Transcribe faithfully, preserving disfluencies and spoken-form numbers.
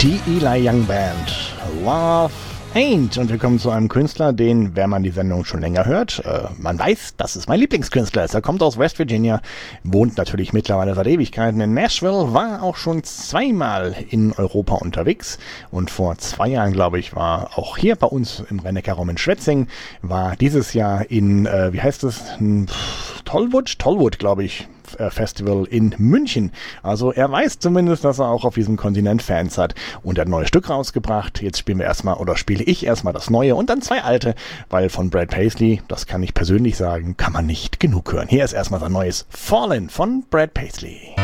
Die Eli Young Band, Love Ain't. Und wir kommen zu einem Künstler, den, wenn man die Sendung schon länger hört, äh, man weiß, dass es mein Lieblingskünstler ist. Er kommt aus West Virginia, wohnt natürlich mittlerweile seit Ewigkeiten in Nashville, war auch schon zweimal in Europa unterwegs und vor zwei Jahren, glaube ich, war auch hier bei uns im Rhein-Neckar-Raum in Schwetzing, war dieses Jahr in, äh, wie heißt es, Tollwood, Tollwood, glaube ich, Festival in München. Also er weiß zumindest, dass er auch auf diesem Kontinent Fans hat und er hat ein neues Stück rausgebracht. Jetzt spielen wir erstmal oder spiele ich erstmal das neue und dann zwei alte, weil von Brad Paisley, das kann ich persönlich sagen, kann man nicht genug hören. Hier ist erstmal sein neues Fallen von Brad Paisley.